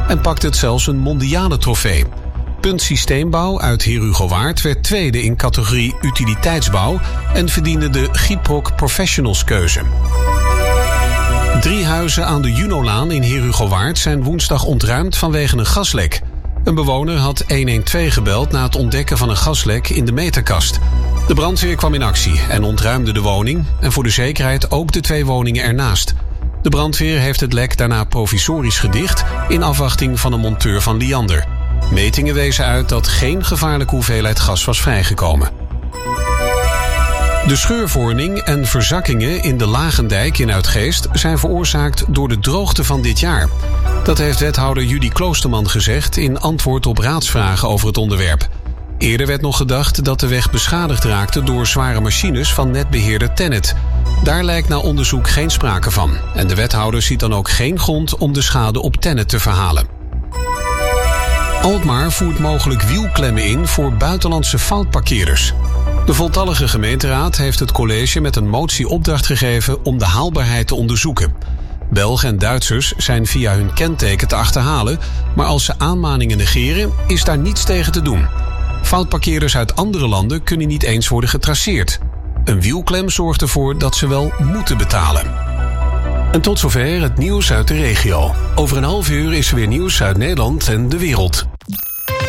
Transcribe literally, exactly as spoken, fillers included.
en pakte het zelfs een mondiale trofee. Punt Systeembouw uit Herugowaard werd tweede in categorie utiliteitsbouw en verdiende de Gyproc Professionals keuze. Drie huizen aan de Junolaan in Herugowaard zijn woensdag ontruimd vanwege een gaslek. Een bewoner had honderdtwaalf gebeld na het ontdekken van een gaslek in de meterkast. De brandweer kwam in actie en ontruimde de woning en voor de zekerheid ook de twee woningen ernaast. De brandweer heeft het lek daarna provisorisch gedicht in afwachting van een monteur van Liander. Metingen wezen uit dat geen gevaarlijke hoeveelheid gas was vrijgekomen. De scheurvorming en verzakkingen in de Lagendijk in Uitgeest zijn veroorzaakt door de droogte van dit jaar. Dat heeft wethouder Judy Kloosterman gezegd in antwoord op raadsvragen over het onderwerp. Eerder werd nog gedacht dat de weg beschadigd raakte door zware machines van netbeheerder Tennet. Daar lijkt na onderzoek geen sprake van. En de wethouder ziet dan ook geen grond om de schade op Tennet te verhalen. Alkmaar voert mogelijk wielklemmen in voor buitenlandse foutparkeerders. De voltallige gemeenteraad heeft het college met een motie opdracht gegeven om de haalbaarheid te onderzoeken. Belgen en Duitsers zijn via hun kenteken te achterhalen, maar als ze aanmaningen negeren, is daar niets tegen te doen. Foutparkeerders uit andere landen kunnen niet eens worden getraceerd. Een wielklem zorgt ervoor dat ze wel moeten betalen. En tot zover het nieuws uit de regio. Over een half uur is er weer nieuws uit Nederland en de wereld.